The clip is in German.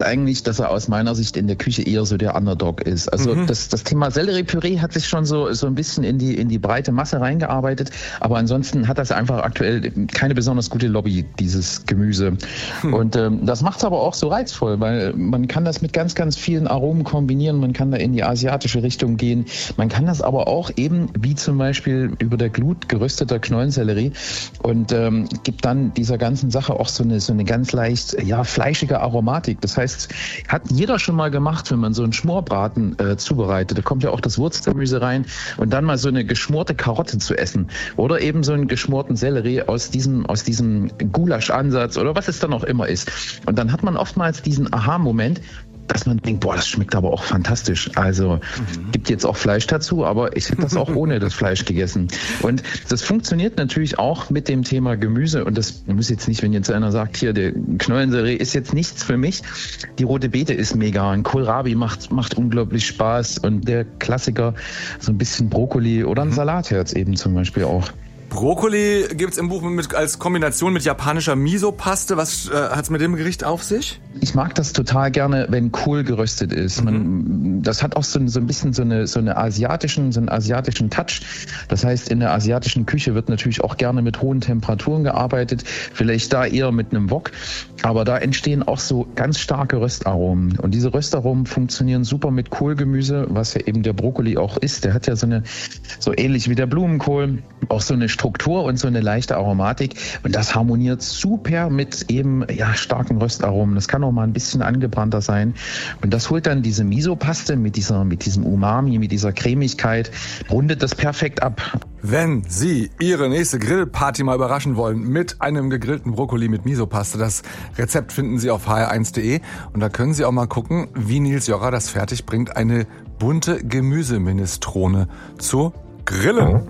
eigentlich, dass er aus meiner Sicht in der Küche eher so der Underdog ist. Also das Thema Selleriepüree hat sich schon so ein bisschen in die breite Masse reingearbeitet, aber ansonsten hat das einfach aktuell keine besonders gute Lobby, dieses Gemüse. Und das macht es aber auch so reizvoll, weil man kann das mit ganz, ganz vielen Aromen kombinieren, man kann da in die asiatische Richtung gehen, man kann das aber auch eben, wie zum Beispiel über der Glut gerösteter Knollensellerie und gibt dann dieser ganzen Sache auch so eine ganz leicht, fleischige Aromatik. Das heißt, hat jeder schon mal gemacht, wenn man so einen Schmorbraten zubereitet. Da kommt ja auch das Wurzgemüse rein und dann mal so eine geschmorte Karotte zu essen oder eben so einen geschmorten Sellerie aus diesem Gulasch-Ansatz oder was es dann auch immer ist. Und dann hat man oftmals diesen Aha-Moment, dass man denkt, das schmeckt aber auch fantastisch. Also gibt jetzt auch Fleisch dazu, aber ich hätte das auch ohne das Fleisch gegessen. Und das funktioniert natürlich auch mit dem Thema Gemüse. Und das muss jetzt nicht, wenn jetzt einer sagt, hier, der Knollensellerie ist jetzt nichts für mich. Die rote Beete ist mega. Ein Kohlrabi macht unglaublich Spaß. Und der Klassiker, so ein bisschen Brokkoli oder ein Salatherz eben zum Beispiel auch. Brokkoli gibt's im Buch als Kombination mit japanischer Miso-Paste. Was hat's mit dem Gericht auf sich? Ich mag das total gerne, wenn Kohl geröstet ist. Das hat auch so ein bisschen so einen asiatischen Touch. Das heißt, in der asiatischen Küche wird natürlich auch gerne mit hohen Temperaturen gearbeitet. Vielleicht da eher mit einem Wok. Aber da entstehen auch so ganz starke Röstaromen. Und diese Röstaromen funktionieren super mit Kohlgemüse, was ja eben der Brokkoli auch ist. Der hat ja so ähnlich wie der Blumenkohl auch so eine Struktur und so eine leichte Aromatik. Und das harmoniert super mit eben starken Röstaromen. Das kann auch mal ein bisschen angebrannter sein. Und das holt dann diese Miso-Paste mit diesem Umami, mit dieser Cremigkeit, rundet das perfekt ab. Wenn Sie Ihre nächste Grillparty mal überraschen wollen mit einem gegrillten Brokkoli mit Miso-Paste, das Rezept finden Sie auf hr1.de und da können Sie auch mal gucken, wie Nils Jocher das fertig bringt, eine bunte Gemüseminestrone zu grillen.